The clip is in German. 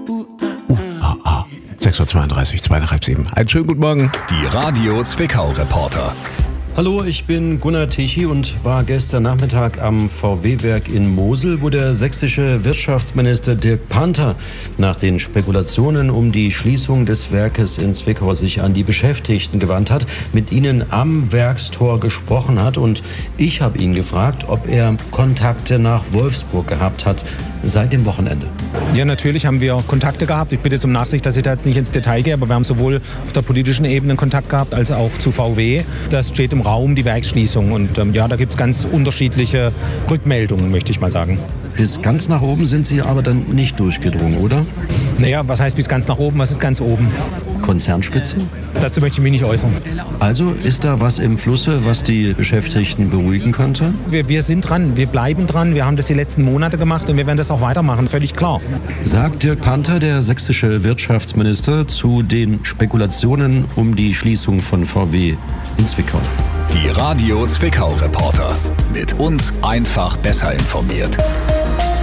6:32, 6:32. Einen schönen guten Morgen. Die Radio Zwickau-Reporter. Hallo, ich bin Gunnar Tichy und war gestern Nachmittag am VW-Werk in Mosel, wo der sächsische Wirtschaftsminister Dirk Panther nach den Spekulationen um die Schließung des Werkes in Zwickau sich an die Beschäftigten gewandt hat, mit ihnen am Werkstor gesprochen hat. Und ich habe ihn gefragt, ob er Kontakte nach Wolfsburg gehabt hat seit dem Wochenende. Ja, natürlich haben wir Kontakte gehabt. Ich bitte um Nachsicht, dass ich da jetzt nicht ins Detail gehe, aber wir haben sowohl auf der politischen Ebene Kontakt gehabt, als auch zu VW. Das steht im Raum, die Werksschließung. Und da gibt es ganz unterschiedliche Rückmeldungen, möchte ich mal sagen. Bis ganz nach oben sind Sie aber dann nicht durchgedrungen, oder? Naja, was heißt bis ganz nach oben? Was ist ganz oben? Konzernspitze? Dazu möchte ich mich nicht äußern. Also ist da was im Flusse, was die Beschäftigten beruhigen könnte? Wir sind dran, wir bleiben dran. Wir haben das die letzten Monate gemacht und wir werden das auch weitermachen, völlig klar. Sagt Dirk Panther, der sächsische Wirtschaftsminister, zu den Spekulationen um die Schließung von VW in Zwickau. Die Radio Zwickau-Reporter. Mit uns einfach besser informiert.